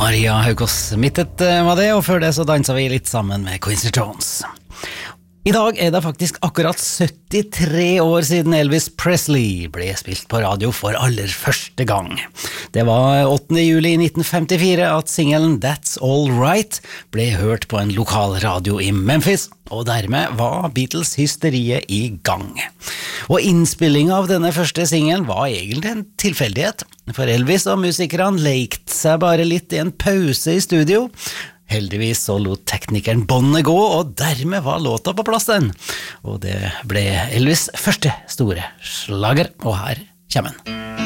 Maria Haukås Mittet var det, og før det så danset vi litt sammen med Quincy Jones. I dag det faktisk akkurat 73 år siden Elvis Presley ble spilt på radio for aller første gang. Det var 8. juli 1954 at singelen That's All Right ble hørt på en lokal radio i Memphis, og dermed var Beatles-hysteriet i gang. Og innspillingen av denne første singelen var egentlig en tilfeldighet, for Elvis og musikerne lekte seg bare litt i en pause i studio. Heldigvis så lot teknikeren båndet gå, og dermed var låta på plass den. Og det ble Elvis' første store slager, og her kommer den.